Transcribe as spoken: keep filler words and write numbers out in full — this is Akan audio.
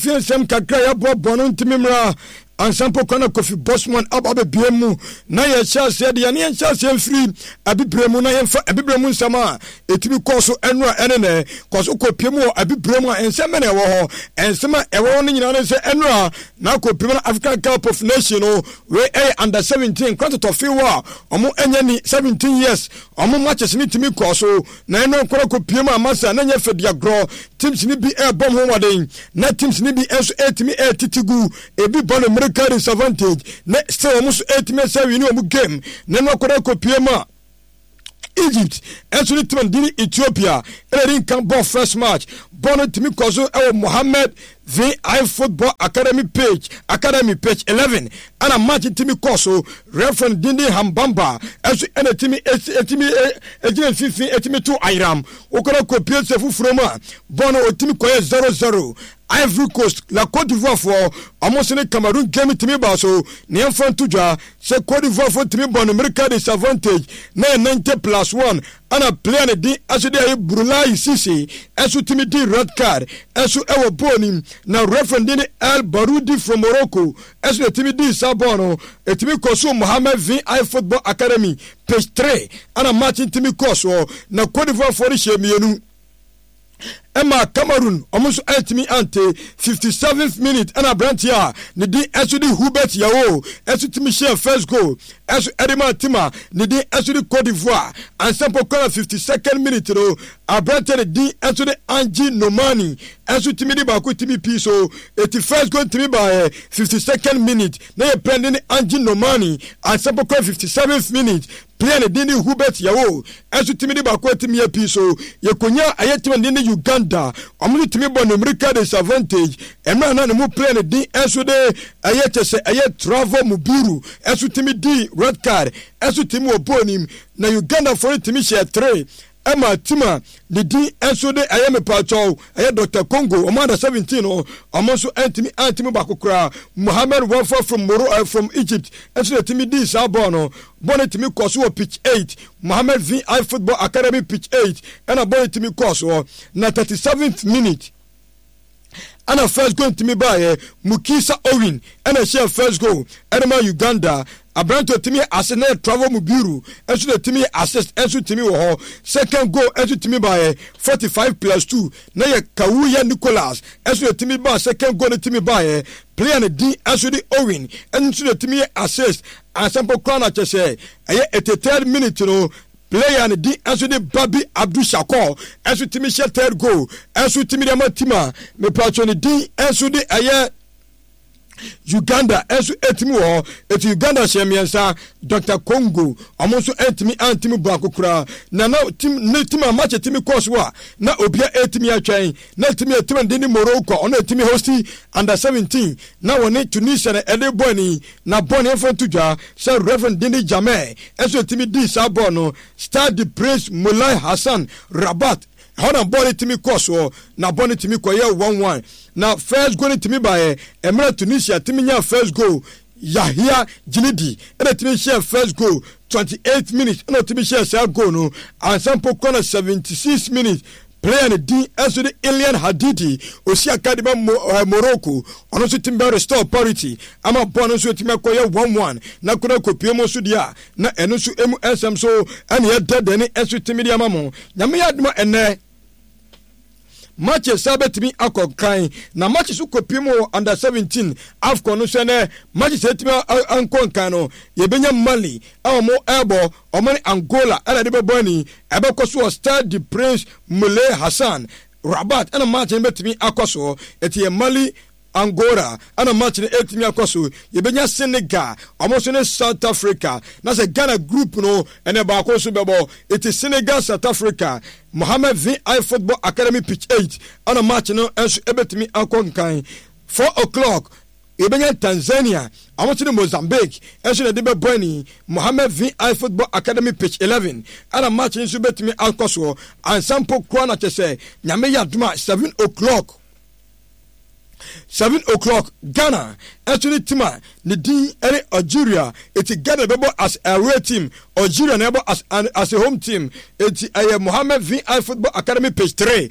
Fiansem kakra ya bo bono ntimimra ansampo kwana Kofi Bosman ababe biemu na ye chase de ye chase free abibremu na ye fa abibremu nsama etimi koso enu a enene koso kopiemu abibremu ensema na ewo ho ensema ewo no nyina no se enu a na kopiemu African Cup of Nations no we eh under seventeen kwanta to fiwa omo enya ni seventeen years omo matches ni timi koso na eno kwara kopiemu amasa na nya fedia gro teams ni bi e bom ho waden na teams ni bi enso etimi e titigu ebi bono carry advantage na still almost eight minutes we know mu game na no kwara kopiema Egypt actually to Dini Ethiopia in can ball first match bono timi kozo e Mohammed V I Football Academy page Academy page eleven and a match timi koso reference Dini Hambamba as any timi etimi ejin fifteen etimi two Iram okora kopie sefu froma bono otimi koye zero zero Ivory Coast la Côte d'Ivoire for almost in Cameroon game timi baso ne enfant tuja se Côte d'Ivoire for timi bon America disadvantage na ninety plus one and a player di asudi ay Brulai Sisi esu timi di red card esu ewo boni na reference Dini El Baroudi from Morocco esu timi di sabono etimi koso Mohammed V I Football Academy page three and a match timi koso na Côte d'Ivoire for shemienu Emma Cameroon almost ultimate ante fifty-seventh minute and a branch here ni di esudi Hubert Yao esudi Michel first goal esu Edema Tima ni di esudi Côte d'Ivoire and sample corner fifty-second minute no a branch di esudi Angie Nomani esu timi di baku timi piso eighty-first goal timi by fifty-second minute na ye pending Angie Nomani and sample corner fifty-seventh minute player Dini Hubert Yao esu timi di baku timi ye piso ye konya ayetima Dini Uganda omni timi bon America disadvantage emma na no player di esu de ayete se ayet travel mubiru esu timi di red card esu timi obonim na Uganda for timi share three Emma Tima the D enso de ayeme pacho aye Doctor Congo omanda seventeen o omonso antimi antimi bakokra Mohammed Wafa from Moro uh, from Egypt enso de timi di sabono bonetimi koso pitch eight Mohammed V I Football Academy pitch eight and a bonetimi koso na thirty-seventh minute and a first goal to me by Mukisa Owen and a share first goal Edema Uganda Abranto timi Arsenal travel mubiru enso de timi assist enso timi wo ho second goal enso timi by forty-five plus two na ye Kawuya Nicholas enso de timi by second goal timi by player D enso de Owen enso de timi assist and sample crown at say aye eighty-third minute no player and D enso de Babi Abdul Shakur enso timi share third goal enso timi de matima me patron D enso de aye Uganda enso etimi wo eti Uganda shemiensa Doctor Congo amonso etimi antimi bakokura na na tim na tim match etimi course wa na obia etimi atwen na etimi etimi Dini Morocco ona etimi hosti under seventeen na woni Tunisia na ede boni na boni enfant tuja se Reverend Dini Jamel enso etimi di sabono Stade de Prince Moulay Hassan Rabat Hona boni timi koso na boni timi koye one one na first goal timi by Emirates Tunisia timi nya first goal Yahya Jinidi ene timi share first goal twenty-eight minutes ene timi share second goal no and sample corner seventy-six minutes player D enso de Ilian Hadidi osi academy Morocco ono so timi restore parity ama bono so timi koye one one na kuna kopiemo so dia na eno so emu sm so ene ya dede ne enso timi dia mamo nyame ya duma ene matches sabetimi akokan na matches ukopimo under seventeen AFCON no sene matches etimi ankonkan no yebenya Mali awomo ebo omani Angola ala de beboni ebekoso Stade de Prince Moulay Hassan Rabat ana match betimi akoso eti Mali Angola ana match ne etimi akoso yebenya Senegal omoso ne South Africa na se Ghana group no ene ba akoso bebo eti Senegal South Africa Mohammed V I Football Academy pitch eight ana match no enso ebetimi akonkan four o'clock ebenya Tanzania amoso ne Mozambique enso ne de beboni Mohammed V I Football Academy pitch eleven ana match enso betimi akoso ansampo kwa na chese nyame ya duma seven o'clock seven o'clock Ghana actually tima ni di ere Algeria eti Ghana bebo as a away team Algeria nebo as an, as a home team eti aye Mohammed V I Football Academy page three